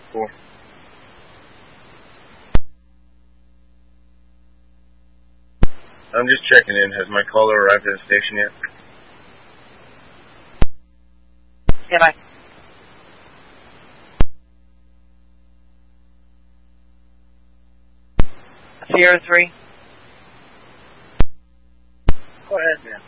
Cool. I'm just checking in. Has my caller arrived at the station yet? Stand by. Sierra 3. Go ahead, man.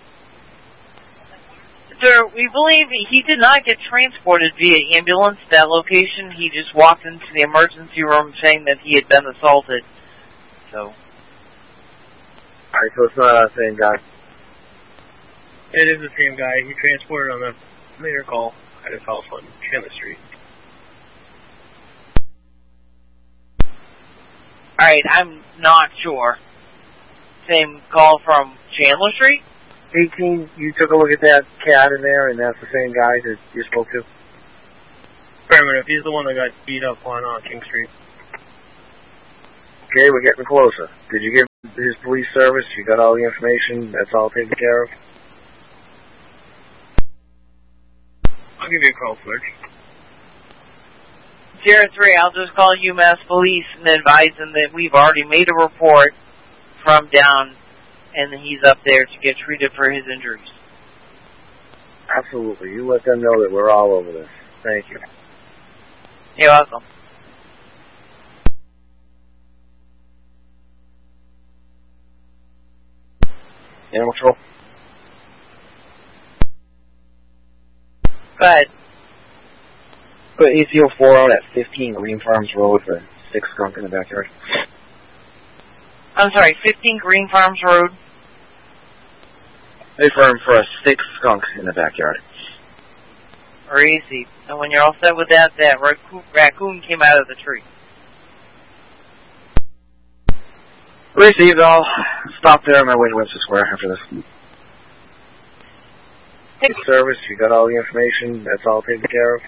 Sir, we believe he did not get transported via ambulance to that location. He just walked into the emergency room saying that he had been assaulted. So. Alright, so it's not our same guy. It is the same guy. He transported on the later call at his house on Chandler Street. Alright, I'm not sure. Same call from Chandler Street? 18, you took a look at that cat in there, and that's the same guy that you spoke to? Affirmative. He's the one that got beat up on King Street. Okay, we're getting closer. Did you give his police service? You got all the information? That's all taken care of? I'll give you a call, Fletch. Sierra 3, I'll just call UMass Police and advise them that we've already made a report from down, and he's up there to get treated for his injuries. Absolutely. You let them know that we're all over this. Thank you. You're welcome. Animal Control? Go ahead. Put AC-04 out at 15 Green Farms Road for a sick skunk in the backyard. I'm sorry, 15 Green Farms Road. They firm for a sick skunk in the backyard. Or easy. And when you're all set with that, that raccoon came out of the tree. Received. I'll stop there on my way to Webster Square after this. Service, you got all the information? That's all taken care of?